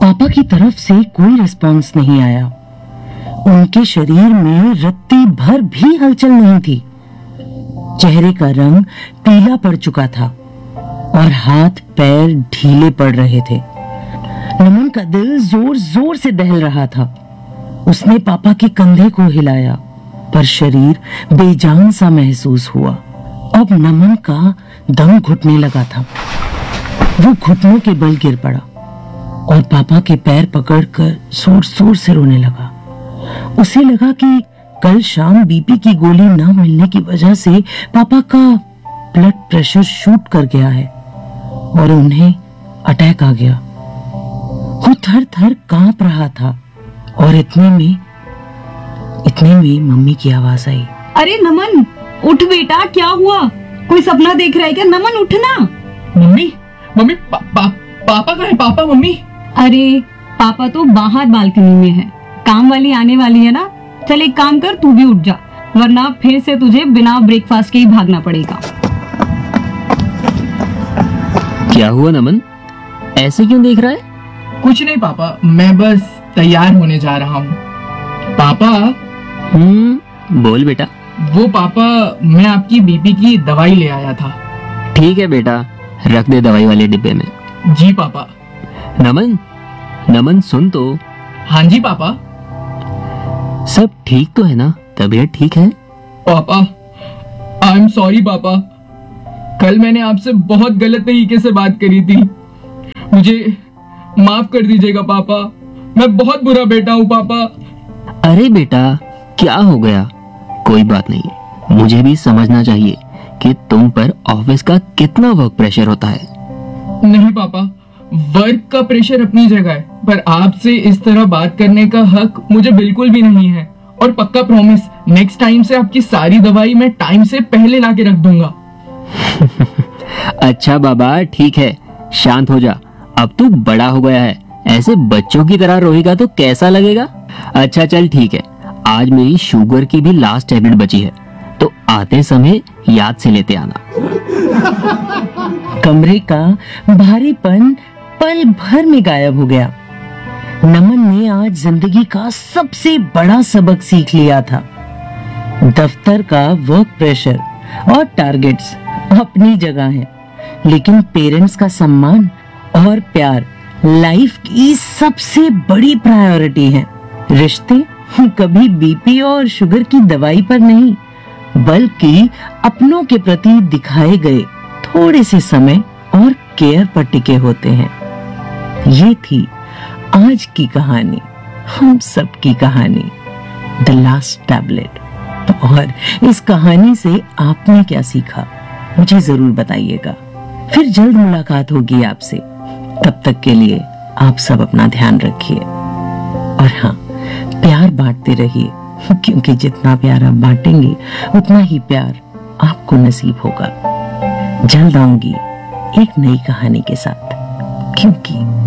पापा की तरफ से कोई रिस्पॉन्स नहीं आया। उनके शरीर में रत्ती भर भी हलचल नहीं थी। चेहरे का रंग पीला पड़ चुका था और हाथ पैर ढीले पड़ रहे थे। नमन का दिल जोर जोर से दहल रहा था। उसने पापा के कंधे को हिलाया, पर शरीर बेजान सा महसूस हुआ। अब नमन का दम घुटने लगा था। वो घुटनों के बल गिर पड़ा और पापा के पैर पकड़कर जोर जोर से रोने लगा। उसे लगा कि कल शाम बीपी की गोली ना मिलने की वजह से पापा का ब्लड प्रेशर शूट कर गया है और उन्हें अटैक आ गया। वो थर थर कांप रहा था और इतने में मम्मी की आवाज आई। अरे नमन, उठ बेटा, क्या हुआ? कोई सपना देख रहा है क्या? नमन उठना। मम्मी मम्मी पापा कहाँ है? Papa mummy. अरे पापा तो बाहर बालकनी में है, काम वाली आने वाली है ना। चल एक काम कर, तू भी उठ जा, वरना फिर से तुझे बिना ब्रेकफास्ट के ही भागना पड़ेगा। क्या हुआ नमन, ऐसे क्यों देख रहा है? कुछ नहीं पापा, मैं बस तैयार होने जा रहा हूँ। पापा। बोल बेटा। वो पापा, मैं आपकी बीपी की दवाई ले आया था। ठीक है बेटा, रख दे दवाई वाले डिब्बे में। जी पापा। नमन सुन तो। हाँ जी पापा। सब ठीक तो है ना? तबीयत ठीक है? पापा आई एम सॉरी पापा, कल मैंने आपसे बहुत गलत तरीके से बात करी थी, मुझे माफ कर दीजिएगा पापा। मैं बहुत बुरा बेटा हूँ पापा। अरे बेटा, क्या हो गया? कोई बात नहीं, मुझे भी समझना चाहिए कि तुम पर ऑफिस का कितना वर्क प्रेशर होता है। नहीं पापा, वर्क का प्रेशर अपनी जगह है, पर आपसे इस तरह बात करने का हक मुझे बिल्कुल भी नहीं है। और पक्का प्रॉमिस, नेक्स्ट टाइम से आपकी सारी दवाई मैं टाइम से पहले लाके रख दूंगा। अच्छा बाबा, ठीक है, शांत हो जा। अब तू बड़ा हो गया है, ऐसे बच्चों की तरह रोएगा तो कैसा लगेगा? अच्छा चल ठीक है, आज मेरी शुगर की भी लास्ट टैबलेट बची है, तो आते समय याद से लेते आना। कमरे का भारीपन पल भर में गायब हो गया। नमन ने आज जिंदगी का सबसे बड़ा सबक सीख लिया था। दफ्तर का वर्क प्रेशर और टारगेट्स अपनी जगह हैं, लेकिन पेरेंट्स का सम्मान और प्यार लाइफ की सबसे बड़ी प्रायोरिटी है। रिश्ते कभी बीपी और शुगर की दवाई पर नहीं, बल्कि अपनों के प्रति दिखाए गए थोड़े से समय और केयर पर टिके होते हैं। ये थी आज की कहानी, हम सब की कहानी, द लास्ट टैबलेट। और इस कहानी से आपने क्या सीखा, मुझे जरूर बताइएगा। फिर जल्द मुलाकात होगी आपसे। तब तक के लिए आप सब अपना ध्यान रखिए और हाँ, प्यार बांटते रहिए, क्योंकि जितना प्यार आप बांटेंगे उतना ही प्यार आपको नसीब होगा। जल्द आऊंगी एक नई कहानी के साथ, क्योंकि